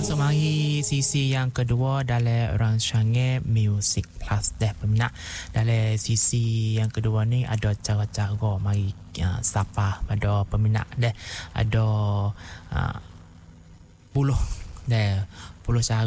So mari sisi yang kedua dalam rancangan Music Plus deh peminat. Dalam sisi yang kedua ni ada cara-cara mari sapa pada peminat deh. Ada puluh cara